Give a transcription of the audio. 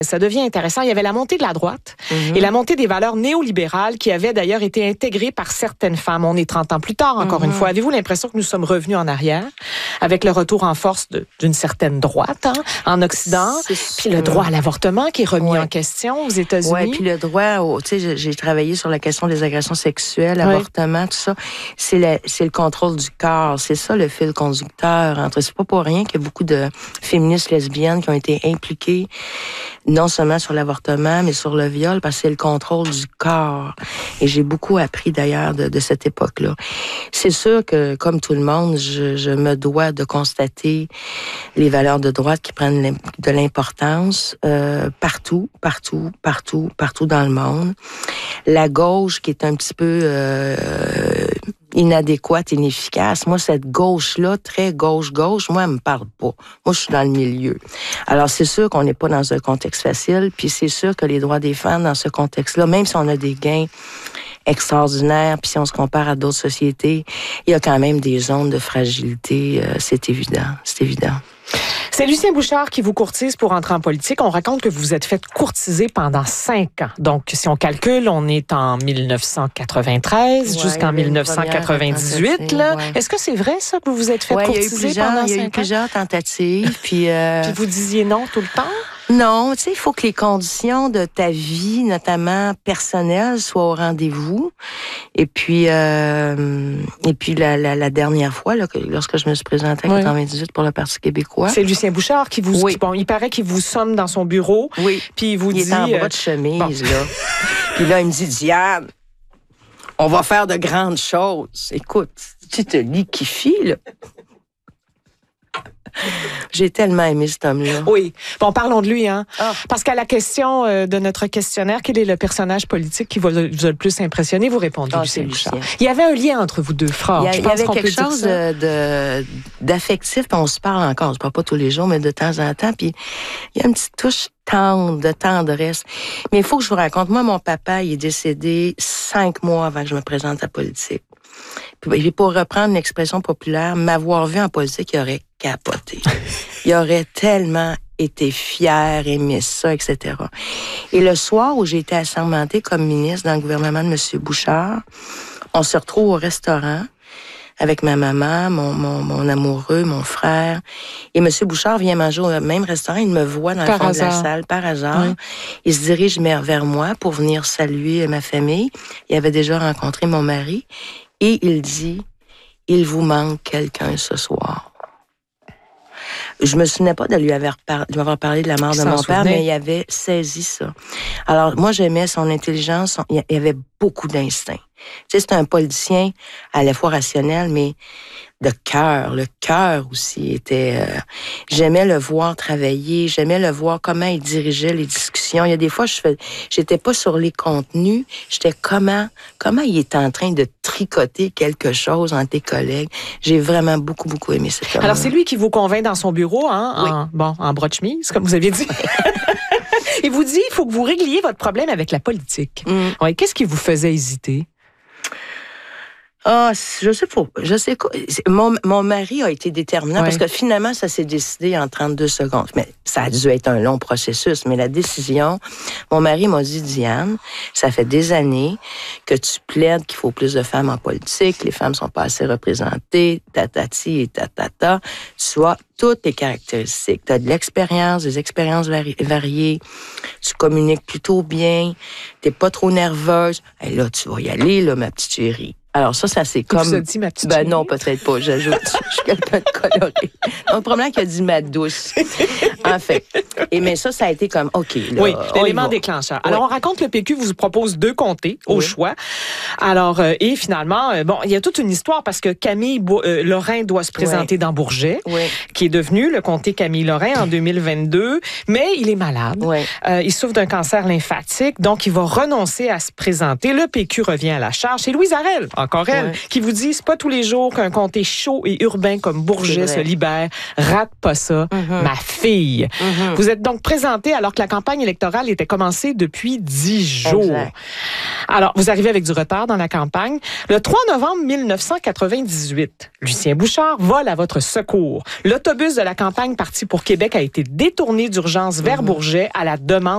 Ça devient intéressant. Il y avait la montée de la droite et la montée des valeurs néolibérales qui avaient d'ailleurs été intégrées par certaines femmes. On est 30 ans plus tard, encore une fois. Avez-vous l'impression que nous sommes revenus en arrière avec le retour en force d'une certaine droite en Occident? Puis le droit à l'avortement qui est remis en question aux États-Unis. Oui, puis le droit, tu sais, j'ai travaillé sur la question des agressions sexuelles, l'avortement, tout ça. C'est le contrôle du corps. C'est ça le fil conducteur. C'est pas pour rien qu'il y a beaucoup de féministes lesbiennes qui ont été impliquées non seulement sur l'avortement, mais sur le viol, parce que c'est le contrôle du corps. Et j'ai beaucoup appris d'ailleurs de cette époque-là. C'est sûr que, comme tout le monde, je me dois de constater les valeurs de droite qui prennent de l'importance partout dans le monde. La gauche qui est un petit peu inadéquate, inefficace. Moi, cette gauche-là, très gauche, moi, elle me parle pas. Moi, je suis dans le milieu. Alors, c'est sûr qu'on n'est pas dans un contexte facile, puis c'est sûr que les droits des femmes dans ce contexte-là, même si on a des gains extraordinaires, puis si on se compare à d'autres sociétés, il y a quand même des zones de fragilité, c'est évident. C'est Lucien Bouchard qui vous courtise pour entrer en politique. On raconte que vous vous êtes fait courtiser pendant 5 ans. Donc, si on calcule, on est en 1993 jusqu'en 1998. Là. Ouais. Est-ce que c'est vrai, ça, que vous vous êtes fait courtiser pendant 5 ans? Il y a eu plusieurs tentatives. Puis vous disiez non tout le temps? Non, tu sais, il faut que les conditions de ta vie, notamment personnelle, soient au rendez-vous. Et puis la dernière fois, là, lorsque je me suis présentée en 98 pour le Parti québécois. C'est Lucien Bouchard qui vous... Bon, il paraît qu'il vous somme dans son bureau. Oui. Puis il vous dit... Il est en bras de chemise, là. Puis là, il me dit, Diane, on va faire de grandes choses. Écoute, tu te liquéfies, là. J'ai tellement aimé cet homme-là. Oui. Bon, parlons de lui, hein. Parce qu'à la question de notre questionnaire, quel est le personnage politique qui vous a le plus impressionné, vous répondez Lucien Bouchard. Il y avait un lien entre vous deux, fort. Il y avait quelque chose d'affectif, puis on se parle encore. On se parle pas tous les jours, mais de temps en temps. Puis il y a une petite touche de tendresse. Mais il faut que je vous raconte. Moi, mon papa, il est décédé 5 mois avant que je me présente à la politique. Puis pour reprendre l'expression populaire, m'avoir vu en politique, il aurait capoté. Il aurait tellement été fier, aimé ça, etc. Et le soir où j'ai été assermentée comme ministre dans le gouvernement de M. Bouchard, on se retrouve au restaurant avec ma maman, mon amoureux, mon frère. Et M. Bouchard vient manger au même restaurant. Il me voit dans le fond de la salle, par hasard. Oui. Il se dirige vers moi pour venir saluer ma famille. Il avait déjà rencontré mon mari. Et il dit, il vous manque quelqu'un ce soir. Je me souvenais pas de lui avoir parlé de la mort de mon père, mais il avait saisi ça. Alors, moi, j'aimais son intelligence. Il avait beaucoup d'instinct. Tu sais, c'est un politicien à la fois rationnel, mais de cœur. Le cœur aussi était... j'aimais le voir travailler, j'aimais le voir comment il dirigeait les discussions. Il y a des fois, j'étais pas sur les contenus, j'étais comment il est en train de tricoter quelque chose entre tes collègues. J'ai vraiment beaucoup aimé cet homme. Alors, c'est lui qui vous convainc dans son bureau, hein, en bras de chemise, comme vous aviez dit. Il vous dit, il faut que vous régliez votre problème avec la politique. Ouais, qu'est-ce qui vous faisait hésiter? Je sais pas. Mon mari a été déterminant parce que finalement, ça s'est décidé en 32 secondes. Mais ça a dû être un long processus. Mais la décision, mon mari m'a dit, Diane, ça fait des années que tu plaides qu'il faut plus de femmes en politique, les femmes sont pas assez représentées, tatati et tatata. Tu as toutes tes caractéristiques. Tu as de l'expérience, des expériences variées, tu communiques plutôt bien, t'es pas trop nerveuse. Et là, tu vas y aller, là, ma petite chérie. Alors ça c'est comme... Vous avez dit ma petite chérie? Non, peut-être pas, j'ajoute. Je suis quelqu'un de coloré. Donc, probablement qu'il a dit ma douce. En fait. Mais ça a été comme, OK. Là, oui, l'élément déclencheur. Alors, on raconte le PQ vous propose 2 comtés au choix. Alors, et finalement, il y a toute une histoire parce que Camille Lorrain doit se présenter dans Bourget, qui est devenu le comté Camille Lorrain en 2022, mais il est malade. Il souffre d'un cancer lymphatique, donc il va renoncer à se présenter. Le PQ revient à la charge. C'est Louise Arel, encore elle, qui vous dit, c'est pas tous les jours qu'un comté chaud et urbain comme Bourget se libère. Rate pas ça, ma fille. Vous êtes donc présenté alors que la campagne électorale était commencée depuis 10 jours. Exact. Alors, vous arrivez avec du retard dans la campagne. Le 3 novembre 1998, Lucien Bouchard vole à votre secours. L'autobus de la campagne parti pour Québec a été détourné d'urgence vers Bourget à la demande